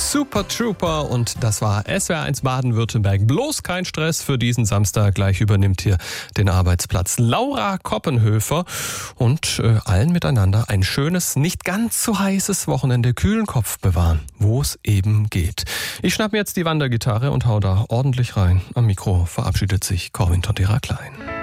Super Trooper und das war SWR1 Baden-Württemberg. Bloß kein Stress für diesen Samstag. Gleich übernimmt hier den Arbeitsplatz Laura Koppenhöfer und allen miteinander ein schönes, nicht ganz so heißes Wochenende, kühlen Kopf bewahren, wo es eben geht. Ich schnapp mir jetzt die Wandergitarre und hau da ordentlich rein. Am Mikro verabschiedet sich Corwin Tondera Klein.